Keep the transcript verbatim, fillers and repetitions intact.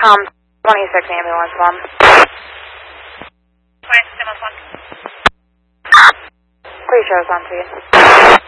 Com twenty-six ambulance one. twenty-six ambulance one. Please show us on scene.